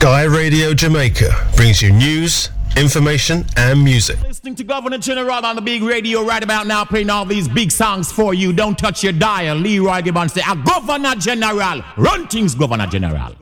Sky Radio Jamaica brings you news, information, and music. Listening to Governor General on the big radio right about now, playing all these big songs for you. Don't touch your dial. Leroy Gibbons say, Governor General. Run things, Governor General.